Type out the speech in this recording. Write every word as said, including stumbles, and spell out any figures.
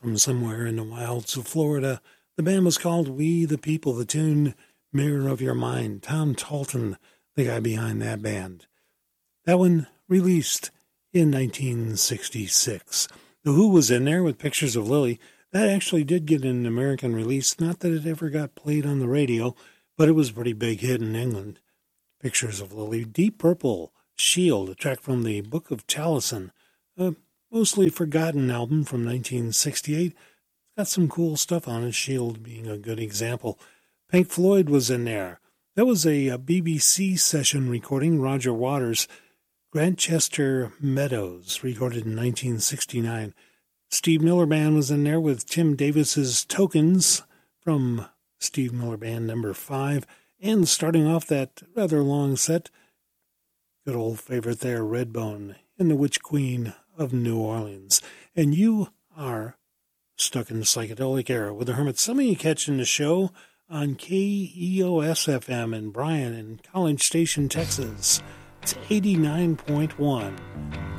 from somewhere in the wilds of Florida. The band was called We the People. The tune, Mirror of Your Mind. Tom Talton, the guy behind that band. That one released in nineteen sixty-six. The Who was in there with Pictures of Lily. That actually did get an American release. Not that it ever got played on the radio, but it was a pretty big hit in England. Pictures of Lily. Deep Purple, Shield, a track from the Book of Taliesin, a mostly forgotten album from nineteen sixty-eight. It's got some cool stuff on it, Shield being a good example. Pink Floyd was in there. That was a, a B B C session recording, Roger Waters. Grantchester Meadows, recorded in nineteen sixty-nine. Steve Miller Band was in there with Tim Davis's Tokens from Steve Miller Band number five. And starting off that rather long set, good old favorite there, Redbone and the Witch Queen of New Orleans. And you are stuck in the psychedelic era with the Hermits. Some of you catching the show on K E O S F M in Bryan in College Station, Texas. It's eighty-nine point one.